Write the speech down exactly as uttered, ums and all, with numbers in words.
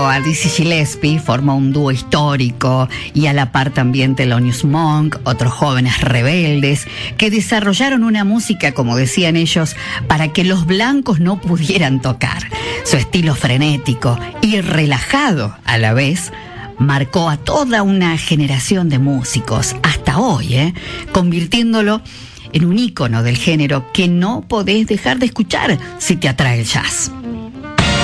junto a Dizzy Gillespie formó un dúo histórico y a la par también Thelonious Monk, otros jóvenes rebeldes que desarrollaron una música, como decían ellos, para que los blancos no pudieran tocar. Su estilo frenético y relajado a la vez marcó a toda una generación de músicos hasta hoy, ¿eh? convirtiéndolo en un ícono del género que no podés dejar de escuchar si te atrae el jazz.